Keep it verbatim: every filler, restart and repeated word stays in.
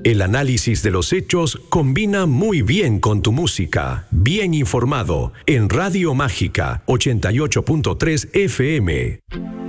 El análisis de los hechos combina muy bien con tu música. Bien informado en Radio Mágica ochenta y ocho punto tres F M.